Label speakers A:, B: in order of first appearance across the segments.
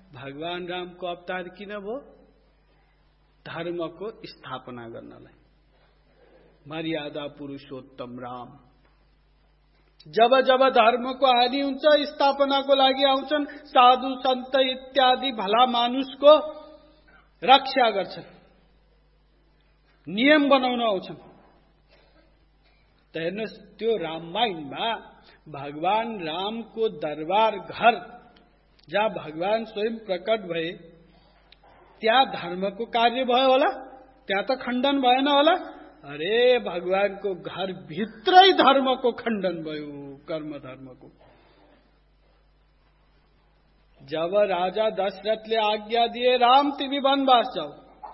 A: भगवान राम को अवतार किन भयो? धर्मको स्थापना गर्नलाई। मर्यादा पुरुषोत्तम राम। जब जब धर्मको हानि हुन्छ, स्थापनाको लागि आउँछन्, साधु सन्त इत्यादि भला मानुषको रक्षा गर्छन्, नियम बनाउन आउँछन्। त हेर्नुहोस्, त्यो रामायणमा भगवान रामको दरबार घर जहाँ भगवान स्वयं प्रकट भए, त्यहाँ धर्मको कार्य भयो होला? त्यहाँ त खण्डन भएन होला? अरे भगवानको घर भित्रै धर्मको खण्डन भयो, कर्म धर्मको। जब राजा दशरथले आज्ञा दिए, राम तिमी वनवास जाऊ,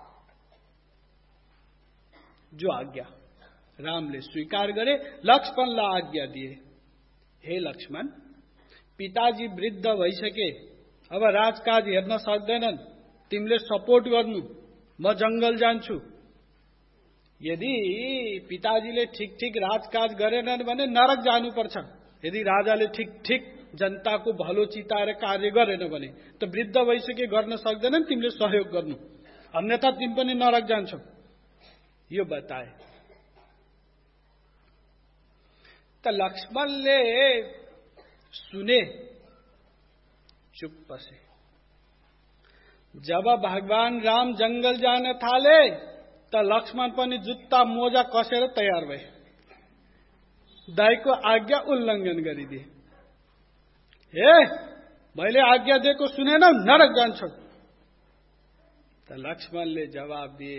A: जो आज्ञा रामले स्वीकार गरे, लक्ष्मणलाई आज्ञा दिए, हे लक्ष्मण, पिताजी वृद्ध भइसके, अब राजकाज हेर्न सक्दैनन्, तिमीले सपोर्ट गर्नु, म जंगल जान्छु। यदि पिताजीले ठीक ठीक राजकाज गरेनन् भने नरक जानुपर्छ। यदि राजाले ठीक ठीक जनताको भलो चिताएर कार्य गरेन भने त वृद्ध भइसके गर्न सक्दैनन्, तिमीले सहयोग गर्नु, अन्यथा तिमी पनि नरक जान्छौ, यो बताए। त लक्ष्मणले सुने, चुप्प से। जब भगवान राम जंगल जान थाले त लक्ष्मण पनि जुत्ता मोजा कसेर तयार भए, दाइको आज्ञा उल्लङ्घन गरिदिए। हे, मैले आज्ञा दिएको सुनेनौ, नरक जान्छौ। त लक्ष्मणले जवाब दिए,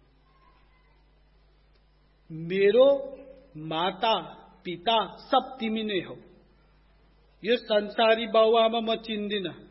A: मेरो माता पिता सब तिमी नै हो, यो संसारी बाउ आमा म चिन्दिन।